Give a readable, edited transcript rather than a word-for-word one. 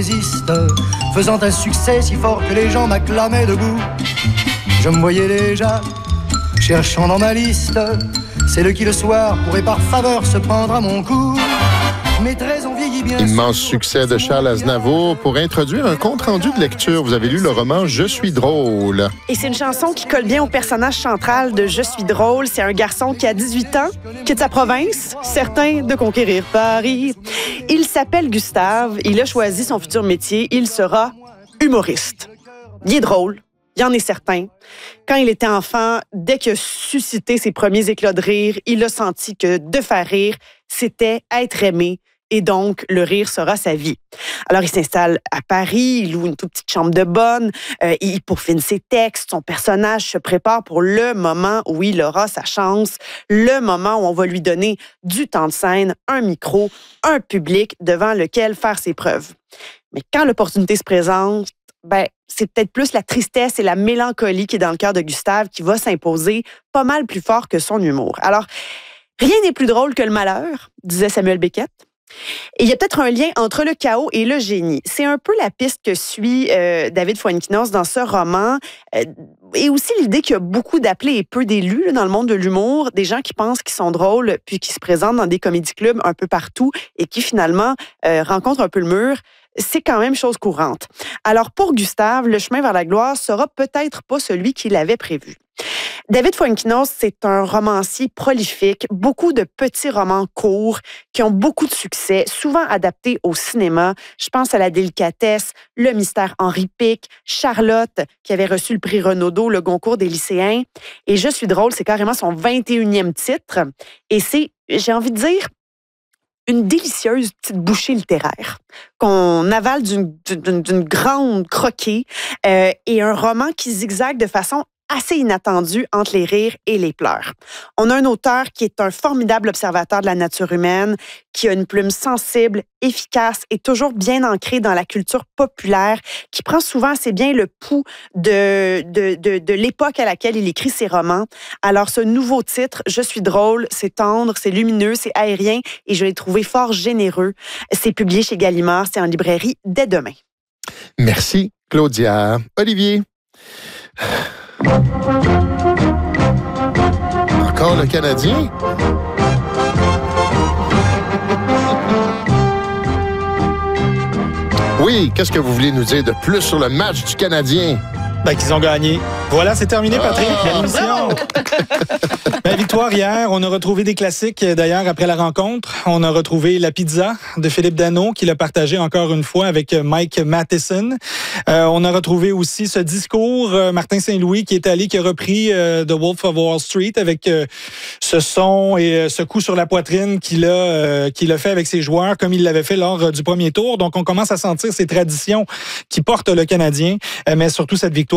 fantaisiste, faisant un succès si fort que les gens m'acclamaient debout. Je me voyais déjà cherchant dans ma liste celle qui le soir pourrait par faveur se prendre à mon cou. Mes traits ont vieilli bien. Immense succès de Charles Aznavour. Pour introduire un compte-rendu de lecture, vous avez lu le roman « Je suis drôle ». Et c'est une chanson qui colle bien au personnage central de « Je suis drôle ». C'est un garçon qui a 18 ans, qui est de sa province, certain de conquérir Paris. Il s'appelle Gustave. Il a choisi son futur métier. Il sera humoriste. Il est drôle. Il en est certain. Quand il était enfant, dès qu'il a suscité ses premiers éclats de rire, il a senti que de faire rire, c'était être aimé. Et donc, le rire sera sa vie. Alors, il s'installe à Paris, il loue une toute petite chambre de bonne, il peaufine ses textes, son personnage se prépare pour le moment où il aura sa chance, le moment où on va lui donner du temps de scène, un micro, un public devant lequel faire ses preuves. Mais quand l'opportunité se présente, c'est peut-être plus la tristesse et la mélancolie qui est dans le cœur de Gustave qui va s'imposer pas mal plus fort que son humour. Alors, rien n'est plus drôle que le malheur, disait Samuel Beckett. Et il y a peut-être un lien entre le chaos et le génie. C'est un peu la piste que suit David Fuenquinos dans ce roman. Et aussi l'idée qu'il y a beaucoup d'appelés et peu d'élus dans le monde de l'humour, des gens qui pensent qu'ils sont drôles, puis qui se présentent dans des comédie-clubs un peu partout et qui finalement rencontrent un peu le mur. C'est quand même chose courante. Alors pour Gustave, le chemin vers la gloire sera peut-être pas celui qu'il avait prévu. David Fuenquinos, c'est un romancier prolifique, beaucoup de petits romans courts qui ont beaucoup de succès, souvent adaptés au cinéma. Je pense à La délicatesse, Le mystère Henri Pic, Charlotte, qui avait reçu le prix Renaudot, le Goncourt des lycéens. Et Je suis drôle, c'est carrément son 21e titre. Et c'est, j'ai envie de dire, une délicieuse petite bouchée littéraire qu'on avale d'une grande croquée et un roman qui zigzague de façon assez inattendue entre les rires et les pleurs. On a un auteur qui est un formidable observateur de la nature humaine, qui a une plume sensible, efficace et toujours bien ancrée dans la culture populaire, qui prend souvent assez bien le pouls de l'époque à laquelle il écrit ses romans. Alors, ce nouveau titre, Je suis drôle, c'est tendre, c'est lumineux, c'est aérien et je l'ai trouvé fort généreux. C'est publié chez Gallimard, c'est en librairie dès demain. Merci, Claudia. Olivier. Encore le Canadien? Oui, qu'est-ce que vous voulez nous dire de plus sur le match du Canadien? Qu'ils ont gagné. Voilà, c'est terminé, Patrick. L'émission. Victoire hier. On a retrouvé des classiques, d'ailleurs, après la rencontre. On a retrouvé la pizza de Philippe Danault, qui l'a partagé encore une fois avec Mike Matheson. On a retrouvé aussi ce discours, Martin Saint-Louis, qui est allé, qui a repris The Wolf of Wall Street avec ce son et ce coup sur la poitrine qu'il a fait avec ses joueurs, comme il l'avait fait lors du premier tour. Donc, on commence à sentir ces traditions qui portent le Canadien, mais surtout cette victoire